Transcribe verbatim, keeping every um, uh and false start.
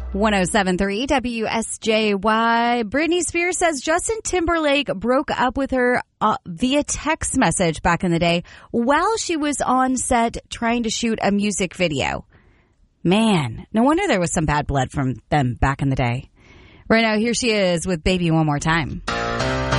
one oh seven point three W S J Y. Britney Spears says Justin Timberlake broke up with her uh, via text message back in the day while she was on set trying to shoot a music video. Man, no wonder there was some bad blood from them back in the day. Right now, here she is with Baby One More Time.